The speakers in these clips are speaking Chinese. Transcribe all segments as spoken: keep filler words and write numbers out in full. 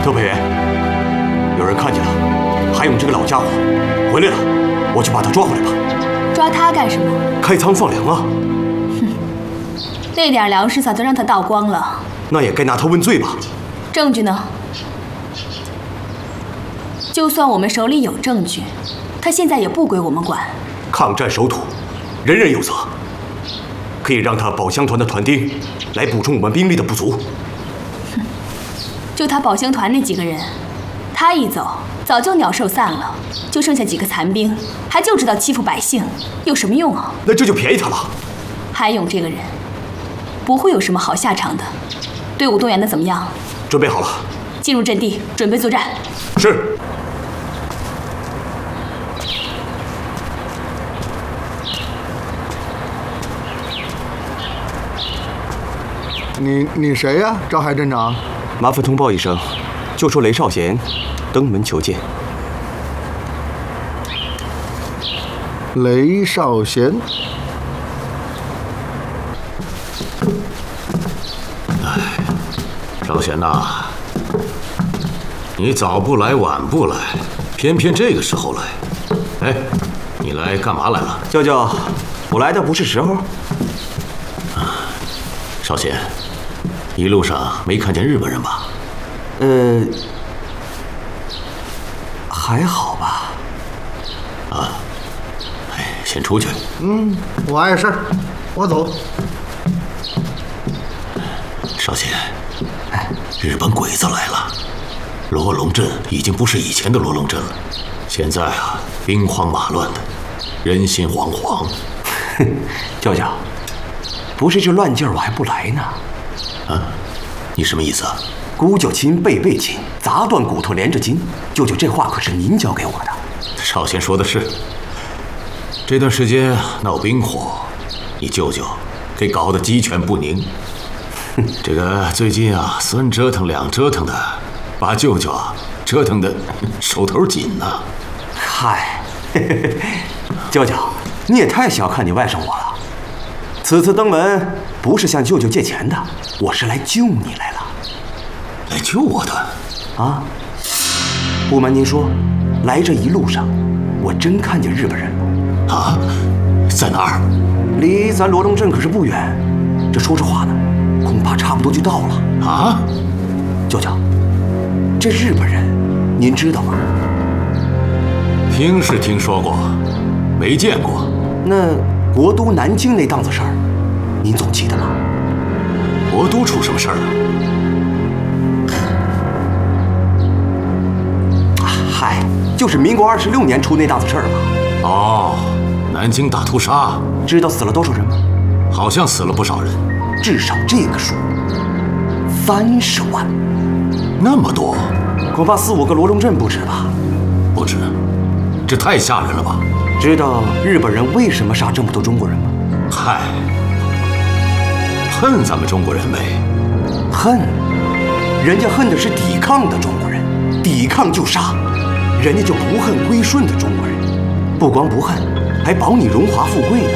特派员，有人看见了，还有这个老家伙回来了，我去把他抓回来吧。 抓他干什么？ 开仓放粮啊！ 哼，那点粮食早就让他倒光了。 那也该拿他问罪吧？ 证据呢？就算我们手里有证据，他现在也不归我们管。 抗战守土，人人有责。可以让他保乡团的团丁来补充我们兵力的不足。 哼，就他保乡团那几个人，他一走，早就鸟兽散了，就剩下几个残兵，还就知道欺负百姓，有什么用啊？ 那这就便宜他了。 韩勇这个人，不会有什么好下场的。队伍动员的怎么样？ 准备好了。 进入阵地，准备作战。 是。 你你谁呀、啊，赵海镇长？ 麻烦通报一声，就说雷少贤登门求见。 雷少贤。 哎，少贤呐，你早不来晚不来，偏偏这个时候来。哎，你来干嘛来了？ 舅舅，我来的不是时候。 啊，少贤。一路上没看见日本人吧？ 呃，还好吧。 啊，哎，先出去。 嗯，我碍事，我走。 少贤，哎，日本鬼子来了，罗龙镇已经不是以前的罗龙镇了，现在啊，兵荒马乱的，人心惶惶。 哼，舅舅，不是这乱劲儿我还不来呢。 啊，你什么意思啊？ 骨就筋，背背筋，砸断骨头连着筋。舅舅，这话可是您教给我的。 少贤说的是。这段时间闹兵火，你舅舅给搞得鸡犬不宁。这个最近啊，三折腾两折腾的，把舅舅啊折腾的手头紧呐、啊。 嗨，舅舅，你也太小看你外甥我了。此次登门不是向舅舅借钱的，我是来救你来了。 来救我的？ 啊！不瞒您说，来这一路上，我真看见日本人了。 啊？在哪儿？ 离咱罗龙镇可是不远。这说着话呢，恐怕差不多就到了。 啊？ 舅舅，这日本人您知道吗？ 听是听说过，没见过。 那国都南京那档子事儿，您总记得吗？ 国都出什么事儿了？ 嗨，就是民国二十六年出那档子事儿嘛。 哦，南京大屠杀， 知道死了多少人吗？ 好像死了不少人， 至少这个数，三十万。 那么多？ 恐怕四五个罗龙镇不止吧？ 不止，这太吓人了吧？ 知道日本人为什么杀这么多中国人吗？ 嗨，恨咱们中国人呗。 恨？人家恨的是抵抗的中国人，抵抗就杀，人家就不恨归顺的中国人，不光不恨，还保你荣华富贵呢。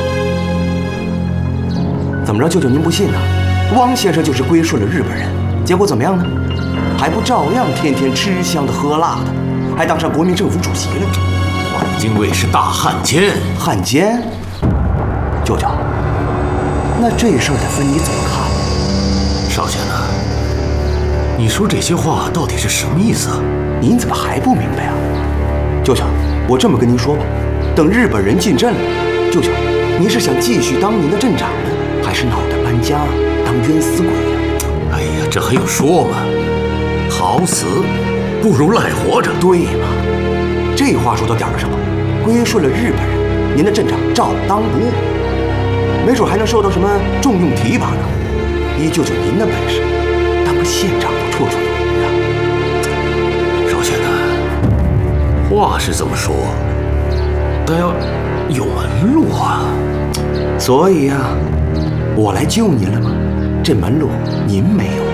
怎么着，舅舅您不信呢？汪先生就是归顺了日本人，结果怎么样呢？还不照样天天吃香的喝辣的，还当上国民政府主席了？ 汪精卫是大汉奸。 汉奸？舅舅，那这事儿得分你怎么看。 少贤呐，你说这些话到底是什么意思啊？ 您怎么还不明白啊？舅舅，我这么跟您说吧，等日本人进镇了，舅舅，您是想继续当您的镇长呢，还是脑袋搬家当冤死鬼呀？ 哎呀，这还用说吗？好死不如赖活着。 对嘛，这话说到点儿上了。归顺了日本人，您的镇长照当不误，没准还能受到什么重用提拔呢。依舅舅您的本事，当个县长都绰绰有余啊。 少贤呐，话是这么说，但要有门路啊。 所以呀、啊，我来救您了吗？这门路您没有。